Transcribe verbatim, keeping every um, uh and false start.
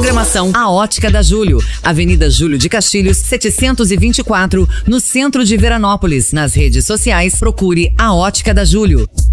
programação. A Ótica da Júlio, Avenida Júlio de Castilhos, setecentos e vinte e quatro, no centro de Veranópolis. Nas redes sociais, procure A Ótica da Júlio.